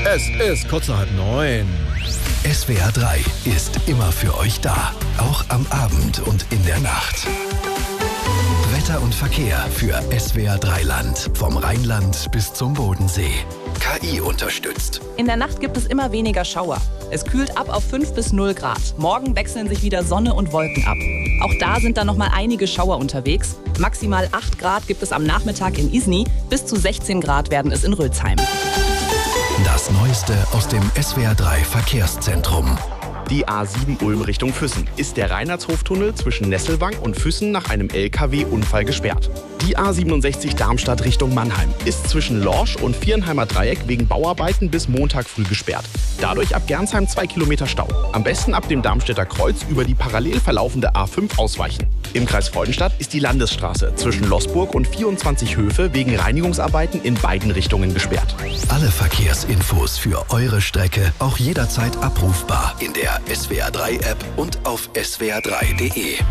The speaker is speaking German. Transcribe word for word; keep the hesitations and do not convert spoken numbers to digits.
Es ist kurz nach halb neun. S W R drei ist immer für euch da, auch am Abend und in der Nacht. Wetter und Verkehr für S W R drei Land, vom Rheinland bis zum Bodensee. K I unterstützt. In der Nacht gibt es immer weniger Schauer. Es kühlt ab auf fünf bis null Grad. Morgen wechseln sich wieder Sonne und Wolken ab. Auch da sind dann noch mal einige Schauer unterwegs. Maximal acht Grad gibt es am Nachmittag in Isny. Bis zu sechzehn Grad werden es in Rülsheim. Das Neueste aus dem S W R drei Verkehrszentrum. Die A sieben Ulm Richtung Füssen ist der Reinhardshoftunnel zwischen Nesselwang und Füssen nach einem L K W-Unfall gesperrt. Die A siebenundsechzig Darmstadt Richtung Mannheim ist zwischen Lorsch und Vierenheimer Dreieck wegen Bauarbeiten bis Montag früh gesperrt. Dadurch ab Gernsheim zwei Kilometer Stau. Am besten ab dem Darmstädter Kreuz über die parallel verlaufende A fünf ausweichen. Im Kreis Freudenstadt ist die Landesstraße zwischen Loßburg und vierundzwanzig Höfe wegen Reinigungsarbeiten in beiden Richtungen gesperrt. Alle Verkehrsinfos für eure Strecke auch jederzeit abrufbar in der S W R drei App und auf S W R drei punkt de.